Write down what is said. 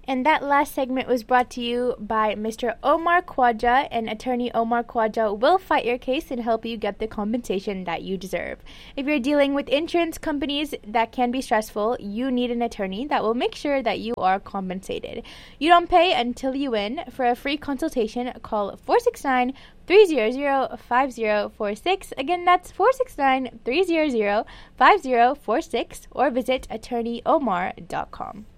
And that last segment was brought to you by Mr. Omar Khwaja, and attorney Omar Khwaja will fight your case and help you get the compensation that you deserve. If you're dealing with insurance companies that can be stressful, you need an attorney that will make sure that you are compensated. You don't pay until you win. For a free consultation, call 469-300-5046. Again, that's 469-300-5046, or visit attorneyomar.com.